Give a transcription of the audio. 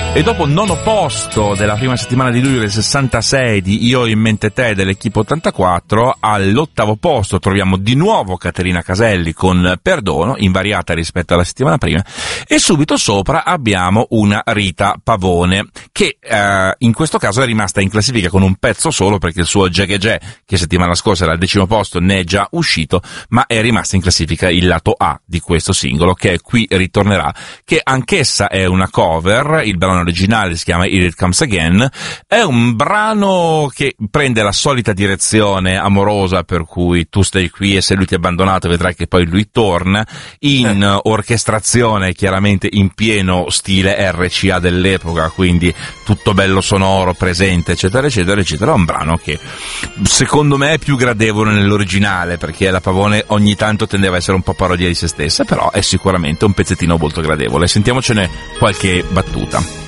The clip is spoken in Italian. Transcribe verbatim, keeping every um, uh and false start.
E dopo il nono posto della prima settimana di luglio del sessantasei di Io ho in mente te dell'Equipe ottantaquattro, all'ottavo posto troviamo di nuovo Caterina Caselli con Perdono, invariata rispetto alla settimana prima, e subito sopra abbiamo una Rita Pavone che eh, in questo caso è rimasta in classifica con un pezzo solo, perché il suo Jagge Jè, che settimana scorsa era al decimo posto, ne è già uscito, ma è rimasta in classifica il lato A di questo singolo, che qui ritornerà, che anch'essa è una cover. Il brano originale si chiama Here It Comes Again, è un brano che prende la solita direzione amorosa, per cui tu stai qui e se lui ti ha abbandonato vedrai che poi lui torna, in eh. orchestrazione chiaramente in pieno stile R C A dell'epoca, quindi tutto bello sonoro, presente, eccetera eccetera eccetera. È un brano che secondo me è più gradevole nell'originale, perché la Pavone ogni tanto tendeva a essere un po' parodia di se stessa, però è sicuramente un pezzettino molto gradevole. Sentiamocene qualche battuta.